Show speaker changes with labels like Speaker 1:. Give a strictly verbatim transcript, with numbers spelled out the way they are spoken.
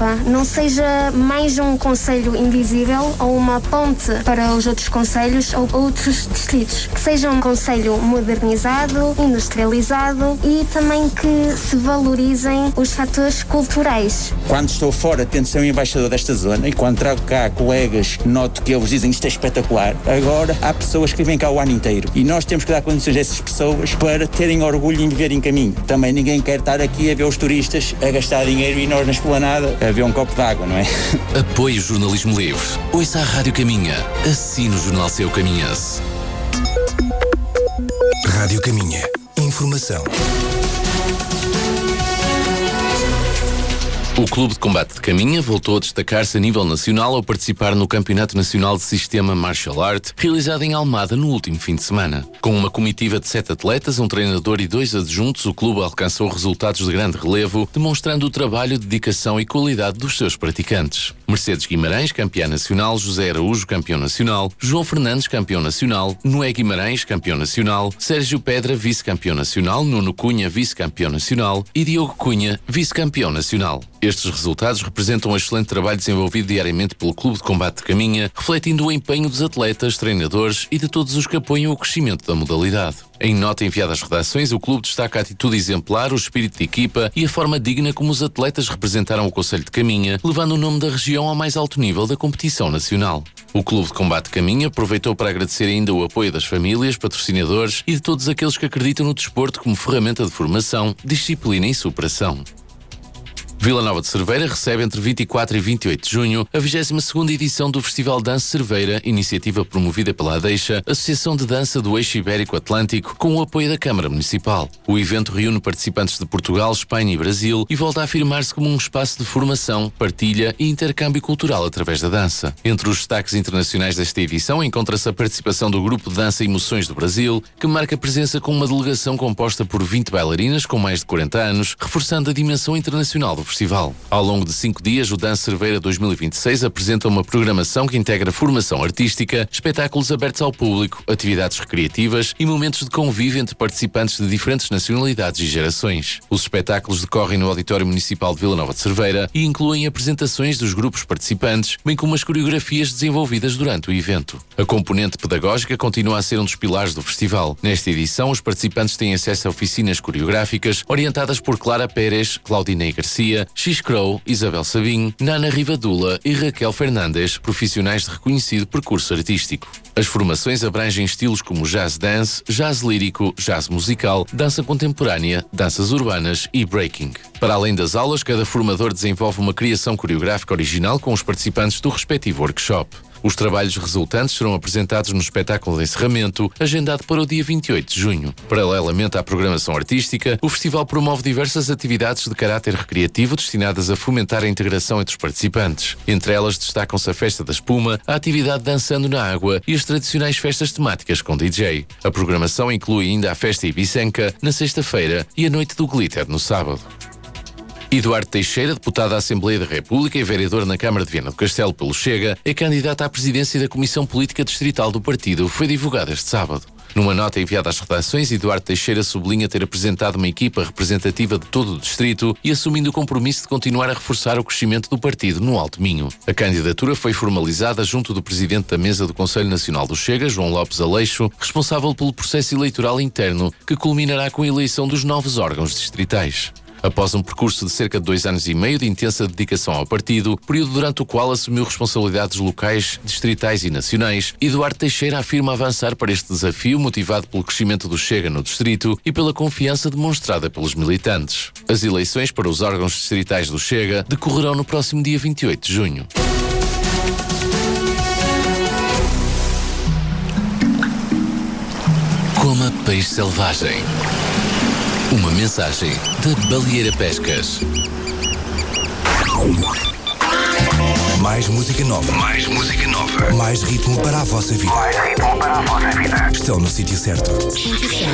Speaker 1: equipa não seja mais um concelho invisível ou uma ponte para os outros concelhos ou outros distritos. Que seja um concelho modernizado, industrializado e também que se valorizem os fatores culturais.
Speaker 2: Quando estou fora, tento ser um embaixador desta zona e quando trago cá colegas, noto que eles dizem isto é espetacular. Agora, há pessoas que vêm cá o ano inteiro e nós temos que dar condições a essas pessoas para terem orgulho em viver em caminho. Também ninguém quer estar aqui a ver os turistas a gastar dinheiro e nós na esplanada a ver um copo de água, não é?
Speaker 3: Apoie o jornalismo livre. Ouça a Rádio Caminha. Assine o Jornal Seu Caminhense.
Speaker 4: Rádio Caminha. Informação.
Speaker 3: O Clube de Combate de Caminha voltou a destacar-se a nível nacional ao participar no Campeonato Nacional de Sistema Martial Art, realizado em Almada no último fim de semana. Com uma comitiva de sete atletas, um treinador e dois adjuntos, o clube alcançou resultados de grande relevo, demonstrando o trabalho, dedicação e qualidade dos seus praticantes. Mercedes Guimarães, campeã nacional, José Araújo, campeão nacional, João Fernandes, campeão nacional, Noé Guimarães, campeão nacional, Sérgio Pedra, vice-campeão nacional, Nuno Cunha, vice-campeão nacional e Diogo Cunha, vice-campeão nacional. Estes resultados representam um excelente trabalho desenvolvido diariamente pelo Clube de Combate de Caminha, refletindo o empenho dos atletas, treinadores e de todos os que apoiam o crescimento da modalidade. Em nota enviada às redações, o clube destaca a atitude exemplar, o espírito de equipa e a forma digna como os atletas representaram o Concelho de Caminha, levando o nome da região ao mais alto nível da competição nacional. O Clube de Combate de Caminha aproveitou para agradecer ainda o apoio das famílias, patrocinadores e de todos aqueles que acreditam no desporto como ferramenta de formação, disciplina e superação. Vila Nova de Cerveira recebe entre vinte e quatro e vinte e oito de junho a vigésima segunda edição do Festival Dança Cerveira, iniciativa promovida pela ADEIXA, Associação de Dança do Eixo Ibérico Atlântico, com o apoio da Câmara Municipal. O evento reúne participantes de Portugal, Espanha e Brasil e volta a afirmar-se como um espaço de formação, partilha e intercâmbio cultural através da dança. Entre os destaques internacionais desta edição encontra-se a participação do Grupo de Dança Emoções do Brasil, que marca presença com uma delegação composta por vinte bailarinas com mais de quarenta anos, reforçando a dimensão internacional do festival. Ao longo de cinco dias, o Dança Cerveira dois mil e vinte e seis apresenta uma programação que integra formação artística, espetáculos abertos ao público, atividades recreativas e momentos de convívio entre participantes de diferentes nacionalidades e gerações. Os espetáculos decorrem no Auditório Municipal de Vila Nova de Cerveira e incluem apresentações dos grupos participantes, bem como as coreografias desenvolvidas durante o evento. A componente pedagógica continua a ser um dos pilares do festival. Nesta edição, os participantes têm acesso a oficinas coreográficas orientadas por Clara Pérez, Claudinei Garcia, X Crow, Isabel Sabim, Nana Rivadula e Raquel Fernandes, profissionais de reconhecido percurso artístico. As formações abrangem estilos como jazz dance, jazz lírico, jazz musical, dança contemporânea, danças urbanas e breaking. Para além das aulas, cada formador desenvolve uma criação coreográfica original com os participantes do respectivo workshop. Os trabalhos resultantes serão apresentados no espetáculo de encerramento, agendado para o dia vinte e oito de junho. Paralelamente à programação artística, o festival promove diversas atividades de caráter recreativo destinadas a fomentar a integração entre os participantes. Entre elas destacam-se a Festa da Espuma, a atividade Dançando na Água e as tradicionais festas temáticas com D J. A programação inclui ainda a Festa Ibicenca, na sexta-feira, e a Noite do Glitter, no sábado. Eduardo Teixeira, deputado à Assembleia da República e vereador na Câmara de Viana do Castelo pelo Chega, é candidato à presidência da Comissão Política Distrital do partido, foi divulgado este sábado. Numa nota enviada às redações, Eduardo Teixeira sublinha ter apresentado uma equipa representativa de todo o distrito e assumindo o compromisso de continuar a reforçar o crescimento do partido no Alto Minho. A candidatura foi formalizada junto do presidente da mesa do Conselho Nacional do Chega, João Lopes Aleixo, responsável pelo processo eleitoral interno, que culminará com a eleição dos novos órgãos distritais. Após um percurso de cerca de dois anos e meio de intensa dedicação ao partido, período durante o qual assumiu responsabilidades locais, distritais e nacionais, Eduardo Teixeira afirma avançar para este desafio motivado pelo crescimento do Chega no distrito e pela confiança demonstrada pelos militantes. As eleições para os órgãos distritais do Chega decorrerão no próximo dia vinte e oito de junho. Coma peixe selvagem. Uma mensagem da Baleeira Pescas.
Speaker 4: Mais música nova.
Speaker 5: Mais música nova.
Speaker 4: Mais ritmo para a vossa vida.
Speaker 5: Mais ritmo para a vossa vida.
Speaker 4: Estão no sítio certo.